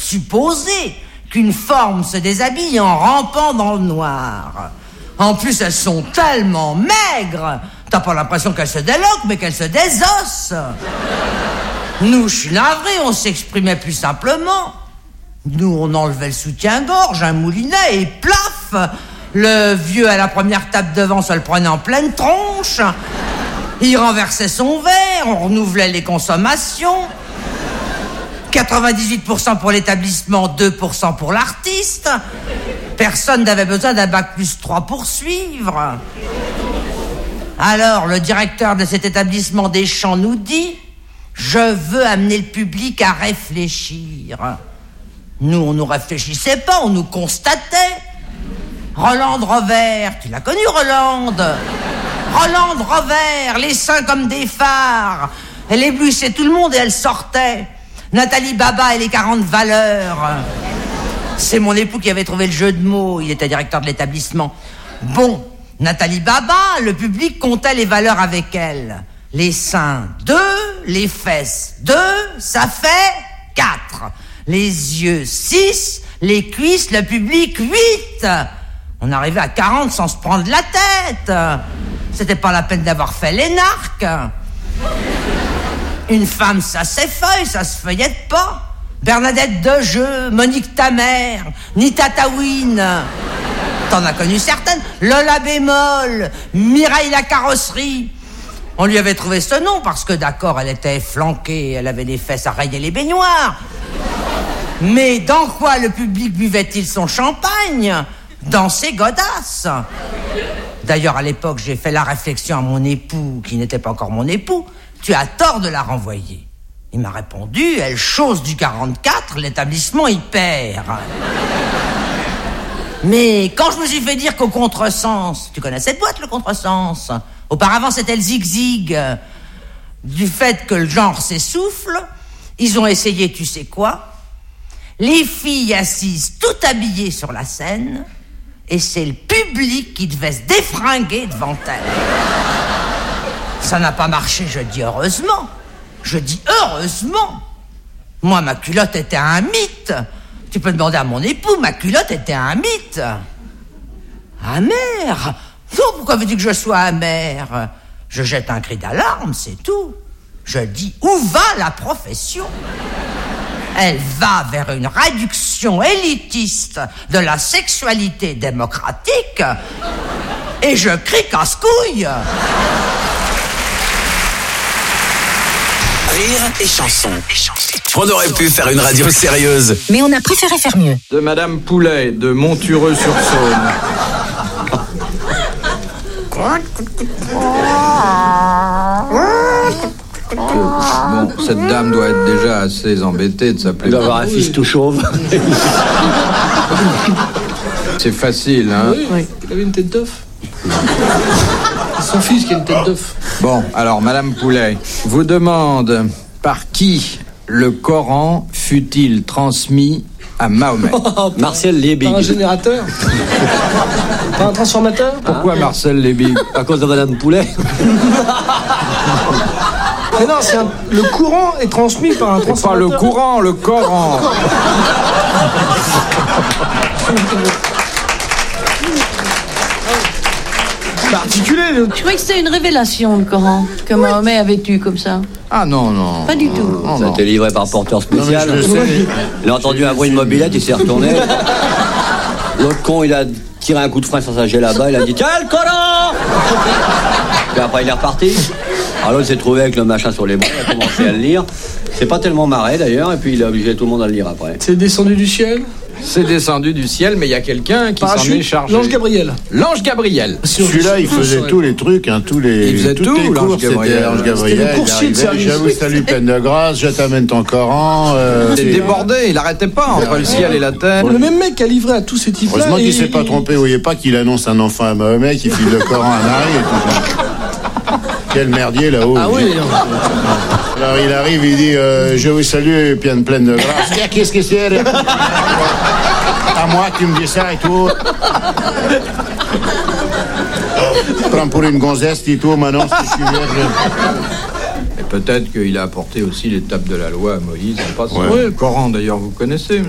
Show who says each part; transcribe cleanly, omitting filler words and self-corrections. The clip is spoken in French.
Speaker 1: supposer qu'une forme se déshabille en rampant dans le noir. En plus, elles sont tellement maigres, t'as pas l'impression qu'elles se déloquent, mais qu'elles se désossent. Nous, je suis navré, on s'exprimait plus simplement. Nous, on enlevait le soutien-gorge, un moulinet, et plaf, le vieux à la première table devant se le prenait en pleine tronche. Il renversait son verre, on renouvelait les consommations. 98% pour l'établissement, 2% pour l'artiste. Personne n'avait besoin d'un bac+3 pour suivre. Alors, le directeur de cet établissement des Champs nous dit: je veux amener le public à réfléchir. Nous, on nous réfléchissait pas, on nous constatait. Roland Rover, tu l'as connu, Roland? Roland Rover, les seins comme des phares. Elle éblouissait tout le monde et elle sortait. Nathalie Baba et les 40 valeurs. C'est mon époux qui avait trouvé le jeu de mots. Il était directeur de l'établissement. Bon, Nathalie Baba, le public comptait les valeurs avec elle. Les seins, 2, les fesses, 2, ça fait 4. Les yeux, 6, les cuisses, le public, 8. On arrivait à 40 sans se prendre la tête. C'était pas la peine d'avoir fait l'énarque. Une femme, ça s'effeuille, ça se feuillette pas. Bernadette Dejeu, Monique ta mère, Nita Tawin. T'en as connu certaines. Lola Bémol, Mireille la carrosserie. On lui avait trouvé ce nom parce que, d'accord, elle était flanquée, elle avait des fesses à rayer les baignoires. Mais dans quoi le public buvait-il son champagne? Dans ses godasses. D'ailleurs, à l'époque, j'ai fait la réflexion à mon époux, qui n'était pas encore mon époux: tu as tort de la renvoyer. Il m'a répondu: elle chose du 44, l'établissement y perd. Mais quand je me suis fait dire qu'au contresens, tu connais cette boîte, le contresens? Auparavant, c'était le zig-zig. Du fait que le genre s'essouffle, ils ont essayé, tu sais quoi? Les filles assises tout habillées sur la scène, et c'est le public qui devait se défringuer devant elles. Ça n'a pas marché, je dis heureusement. Je dis heureusement. Moi, ma culotte était un mythe. Tu peux demander à mon époux, ma culotte était un mythe. Amer? Non, pourquoi veux-tu que je sois amer? Je jette un cri d'alarme, c'est tout. Je dis, où va la profession? Elle va vers une réduction élitiste de la sexualité démocratique. Et je crie casse-couille.
Speaker 2: Rire et chanson. On aurait pu faire une radio sérieuse,
Speaker 3: mais on a préféré faire mieux.
Speaker 4: De Madame Poulet, de Montureux-sur-Saône. Bon, cette dame doit être déjà assez embêtée de s'appeler...
Speaker 5: Elle doit avoir un fils tout chauve.
Speaker 4: C'est facile, hein?
Speaker 6: Oui. Il avait une tête d'œuf. C'est son fils qui a une tête d'œuf.
Speaker 4: Bon, alors, Madame Poulet vous demande par qui le Coran fut-il transmis à Mahomet?
Speaker 5: Marcel Liebig.
Speaker 6: Par un générateur? Par un transformateur?
Speaker 4: Pourquoi Marcel Liebig?
Speaker 5: À cause de Madame Poulet.
Speaker 6: Mais non, le courant est transmis par un transformateur.
Speaker 4: Pas le courant, le Coran.
Speaker 6: Particulier.
Speaker 7: Je croyais que c'était une révélation, le Coran, que Mahomet avait eu comme ça.
Speaker 4: Ah non, non.
Speaker 7: Pas du tout.
Speaker 5: Ça a été livré par porteur spécial. Il a entendu un bruit de mobilette, il s'est retourné. L'autre con, il a tiré un coup de frein sur sa là-bas, il a dit: tiens, le Coran! Puis après, il est reparti. Alors l'autre s'est trouvé avec le machin sur les bras, il a commencé à le lire. C'est pas tellement marré d'ailleurs, et puis il a obligé tout le monde à le lire après.
Speaker 6: C'est descendu du ciel?
Speaker 4: C'est descendu du ciel, mais il y a quelqu'un qui s'en est chargé.
Speaker 6: L'ange Gabriel.
Speaker 4: L'ange Gabriel.
Speaker 8: Celui-là, il faisait tous les trucs, hein,
Speaker 4: Il faisait
Speaker 8: toutes
Speaker 4: tout,
Speaker 8: les
Speaker 4: l'ange
Speaker 8: courses,
Speaker 4: Gabriel.
Speaker 8: c'était l'ange Gabriel.
Speaker 6: C'était le coursier de service.
Speaker 8: J'avoue, salut, pleine de grâce, je t'amène ton Coran.
Speaker 4: Il débordait, il arrêtait pas entre le ciel et la terre.
Speaker 6: Le même mec qui a livré à tous ces types-là.
Speaker 8: Heureusement qu'il s'est pas trompé, vous voyez pas qu'il annonce un enfant à Mahomet, qui file le Coran à Nari et tout ça. Quel merdier là-haut.
Speaker 6: Ah oui.
Speaker 8: Alors il arrive, il dit je vous salue, pleine de grâce. Qu'est-ce que c'est? À moi tu me dis ça et tout. Prends pour une gonzesse et tout, maintenant si je suis vierge.
Speaker 4: Et peut-être qu'il a apporté aussi l'étape de la loi à Moïse.
Speaker 8: Ouais.
Speaker 4: Le Coran d'ailleurs, vous connaissez.